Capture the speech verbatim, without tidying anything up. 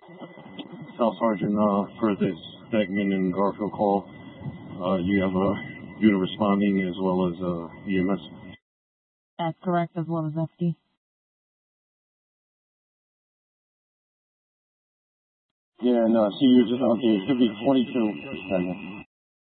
Staff Sergeant, uh, for this segment in Garfield call, uh, you have a unit responding as well as uh, E M S. That's correct, as well as F D. Yeah, no, see, you're just, okay, it should be twenty-two.